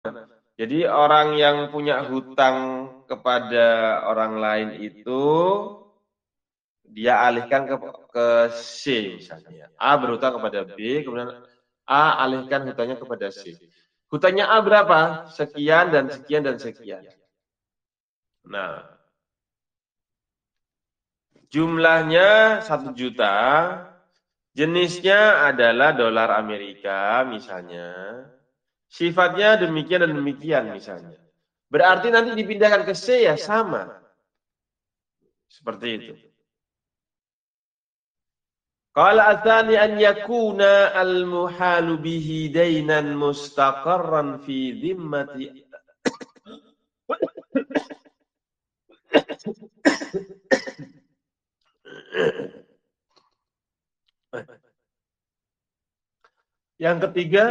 Jadi orang yang punya hutang kepada orang lain itu dia alihkan ke C misalnya. A berhutang kepada B, kemudian A alihkan hutangnya kepada C. Hutangnya A berapa? Sekian dan sekian dan sekian. Nah, jumlahnya 1 juta, jenisnya adalah dolar Amerika misalnya. Sifatnya demikian dan demikian misalnya. Berarti nanti dipindahkan ke C ya sama. Seperti itu. Qala atsani an yakuna al-muhalu bihi dainan mustaqarran fi dhimmati. Yang ketiga,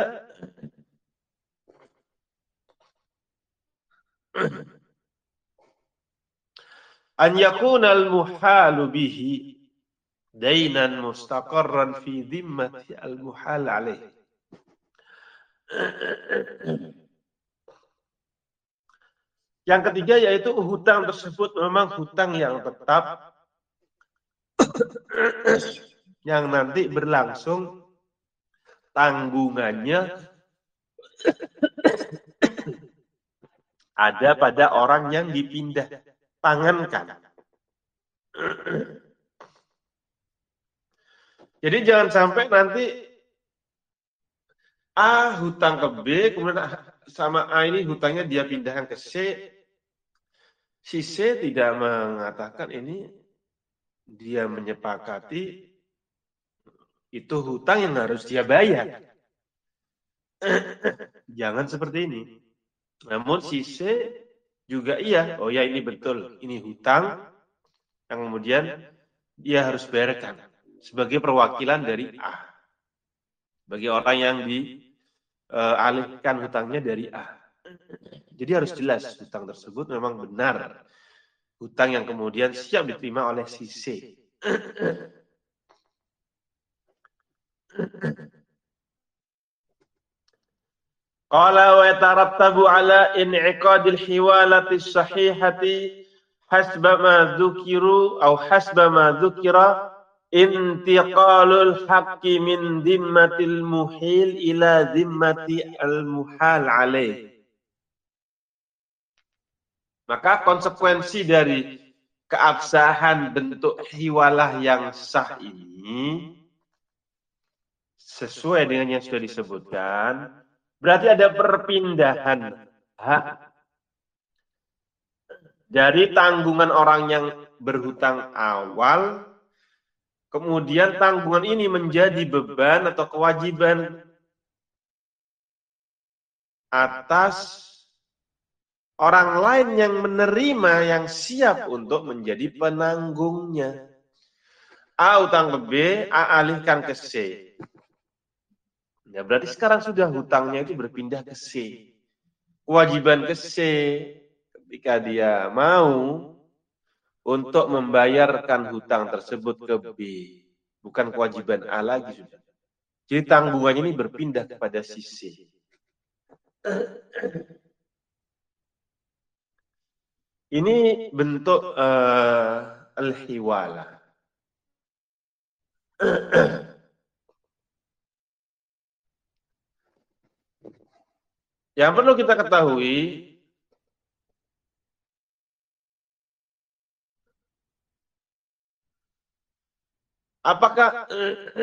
an yakuna al-muhalu bihi dainan mustaqarran fi dhimmati al-muhal alaih. Yang ketiga yaitu hutang tersebut memang hutang yang tetap yang nanti berlangsung tanggungannya ada pada orang yang dipindah tangankan. Jadi jangan sampai nanti A hutang ke B, kemudian sama A ini hutangnya dia pindahkan ke C. Si C tidak mengatakan ini dia menyepakati itu hutang yang harus dia bayar. Jangan seperti ini. Namun si C juga iya, oh ya ini betul, ini hutang yang kemudian dia harus bayarkan sebagai perwakilan dari A. Bagi orang yang dialihkan hutangnya dari A. Jadi harus jelas hutang tersebut memang benar. Hutang yang kemudian siap diterima oleh si C. Qala wa yatarattabu ala in'iqadil hiwalati sahihati hasba ma dzukiru atau hasba ma dzukira intiqalul haqqi min dhimmatil muhil ila dhimmati al muhal alaih. Maka konsekuensi dari keabsahan bentuk hiwalah yang sah ini sesuai dengan yang sudah disebutkan, berarti ada perpindahan hak dari tanggungan orang yang berhutang awal, kemudian tanggungan ini menjadi beban atau kewajiban atas orang lain yang menerima, yang siap untuk menjadi penanggungnya. A utang ke B, A alihkan ke C. Ya, berarti sekarang sudah hutangnya itu berpindah ke C. Kewajiban ke C ketika dia mau untuk membayarkan hutang tersebut ke B. Bukan kewajiban A lagi sudah. Jadi tanggungannya ini berpindah kepada si C. Ini bentuk al-hiwalah. Yang perlu kita ketahui, apakah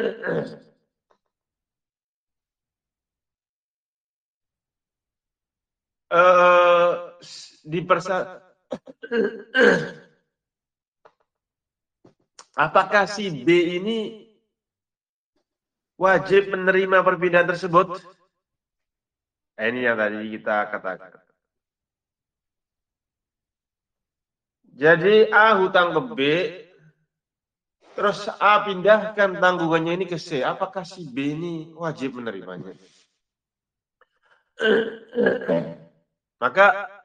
apakah si B ini wajib menerima perpindahan tersebut? Ini yang tadi kita katakan. Jadi A hutang ke B, terus A pindahkan tanggungannya ini ke C. Apakah si B ini wajib menerimanya? Maka